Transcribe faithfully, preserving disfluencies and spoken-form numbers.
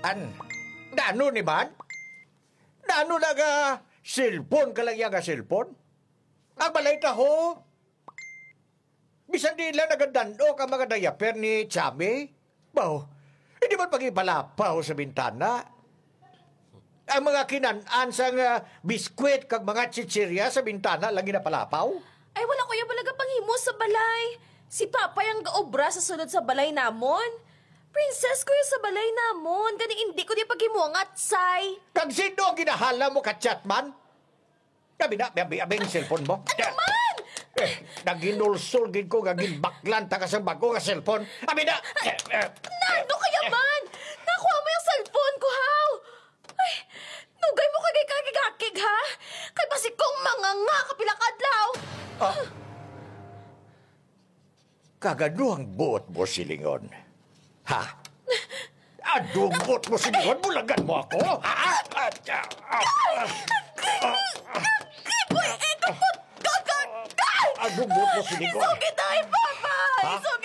An, nano ni man? Nano na nga cellphone ka lang yan nga cellphone? Ang balay ta ho? Bisan di lang nagadando ka mga diaper ni Chami? Baw, hindi man pag-ipalapaw sa bintana. Ang mga kinanaan sa nga biskwit kag mga chichirya sa bintana lagi na palapaw? Ay, wala kuya balaga panghimo sa balay. Si Papa yung gaobra sa sunod sa balay namon. Princess ko yung sa balay namon. Gani hindi ko di paghimuangat, say. Kag sino ang ginahala mo ka chatman? Sabi na, abi abi ang cellphone mo. Ano man? Eh, naginulsul gid ko gagin baklan ta ka sa bago nga cellphone. Abi na. Eh, eh, Nando kaya man? Nakuha mo yung cellphone ko, haw? Ay, nugay mo kagay kagigakig, ha? Kay basi kong mga nga kapilang adlaw. Ah. Kagaduhang buot mo silingon. Ha? Aduhang buot mo silingon? Bulagan mo ako? Ha? Ah, ah, ah, Kipoy, ito ko, gagagay! Aduhang buot mo silingon? Isugit ay, Papa! Ha? Isugit